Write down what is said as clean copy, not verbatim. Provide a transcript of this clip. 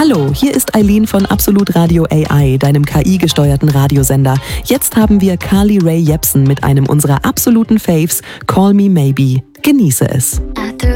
Hallo, hier ist Eileen von Absolut Radio AI, deinem KI-gesteuerten Radiosender. Jetzt haben wir Carly Rae Jepsen mit einem unserer absoluten Faves, Call Me Maybe. Genieße es.